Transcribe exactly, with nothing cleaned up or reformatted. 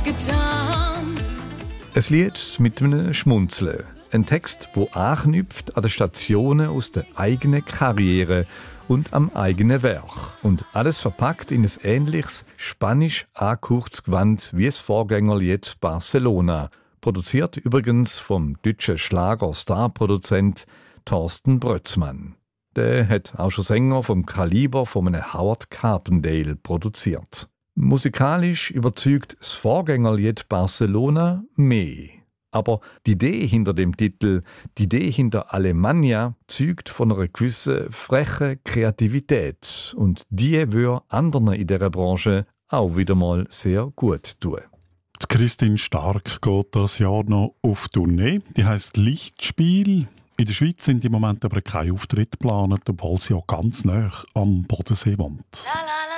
getan. Ein Lied mit einem Schmunzeln. Ein Text, der anknüpft an die Stationen aus der eigenen Karriere und am eigenen Werk. Und alles verpackt in ein ähnliches, spanisch angehauchtes Gewand wie das Vorgängerlied Barcelona. Produziert übrigens vom deutschen Schlager-Star-Produzent Thorsten Brötzmann. Der hat auch schon Sänger vom Kaliber von einem Howard Carpendale produziert. Musikalisch überzeugt das Vorgängerlied Barcelona mehr. Aber die Idee hinter dem Titel, die Idee hinter Alemannia, zeugt von einer gewissen frechen Kreativität. Und die würde anderen in dieser Branche auch wieder mal sehr gut tun. Die Christine Stark geht das Jahr noch auf Tournee. Die heisst Lichtspiel. In der Schweiz sind im Moment aber keine Auftritte geplant, obwohl sie ja ganz nah am Bodensee wohnt.